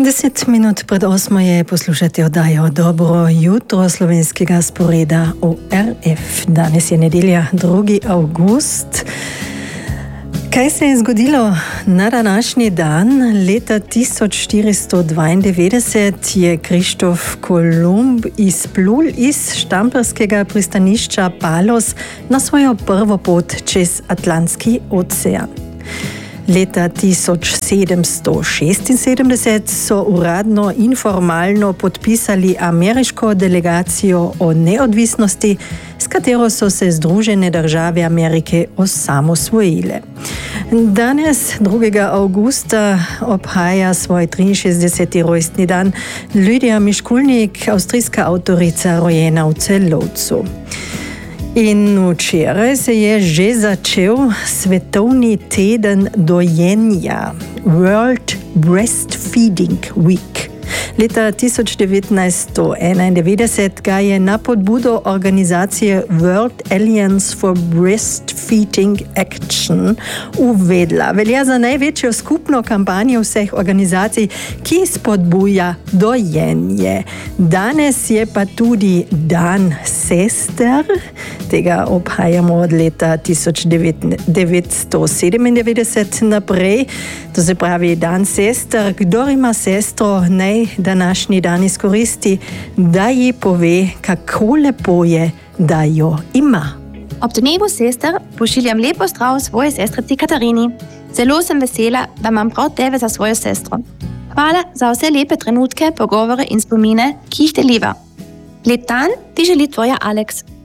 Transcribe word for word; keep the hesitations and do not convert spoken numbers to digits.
Deset minut pred osmo je poslušati oddajo Dobro jutro slovenskega sporeda v R F. Danes je nedelja, drugi avgust. Kaj se je zgodilo na današnji dan? Leta tisoč štiristo dvaindevetdeset je Krištof Kolumb izplul iz štamperskega pristanišča Palos na svojo prvo pot čez Atlantski ocean. Leta tisoč sedemsto šestinsedemdeset so uradno in formalno podpisali ameriško delegacijo o neodvisnosti, s katero so se Združene države Amerike osamosvojile. Danes, drugega avgusta, obhaja svoj triinšestdeseti rojstni dan Lidija Miškulnik, avstrijska avtorica, rojena v Celovcu. In včeraj se je že začel svetovni teden dojenja, World Breastfeeding Week. Leta tisoč devetnajststo enaindevetdeset ga je na podbudo organizacije World Alliance for Breastfeeding Action uvedla. Velja za največjo skupno kampanjo vseh organizacij, ki spodbuja dojenje. Danes je pa tudi dan sester. Tega obhajamo od leta tisoč devetsto sedemindevetdeset naprej. To se pravi dan sester. Kdor ima sestro, naj današnji dan izkoristi, da ji pove, kako lepo je, da jo ima. Ob dnevu sester pošiljam lepo zdrav svoje sestrici Katarini. Zelo sem vesela, da imam prav tebe za svojo sestro. Hvala za vse lepe trenutke, pogovore in spomine, ki jih deliva. Lep dan ti želi tvoja Alex.